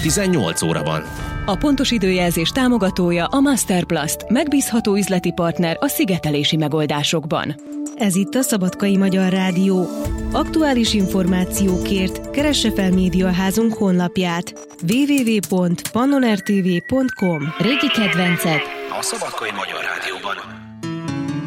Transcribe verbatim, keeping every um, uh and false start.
tizennyolc óra van. A pontos időjelzés támogatója a Masterplast, megbízható üzleti partner a szigetelési megoldásokban. Ez itt a Szabadkai Magyar Rádió. Aktuális információkért keresse fel médiaházunk honlapját double-u double-u double-u pont pannon r t v pont com. Régi kedvenced a Szabadkai Magyar Rádióban.